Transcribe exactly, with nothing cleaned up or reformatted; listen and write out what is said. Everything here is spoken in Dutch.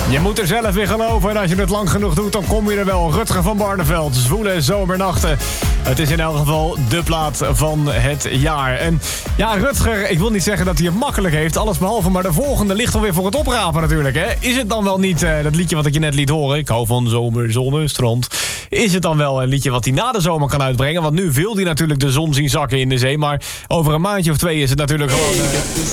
Je moet er zelf in geloven en als je het lang genoeg doet, dan kom je er wel. Rutger van Barneveld, Zwoele zomernachten. Het is in elk geval de plaat van het jaar. En ja, Rutger, ik wil niet zeggen dat hij het makkelijk heeft, alles behalve, maar de volgende ligt alweer voor het oprapen natuurlijk, hè? Is het dan wel niet uh, dat liedje wat ik je net liet horen? Ik hou van zomer, zonne, strand. Is het dan wel een liedje wat hij na de zomer kan uitbrengen? Want nu wil hij natuurlijk de zon zien zakken in de zee, maar over een maandje of twee is het natuurlijk gewoon... Uh,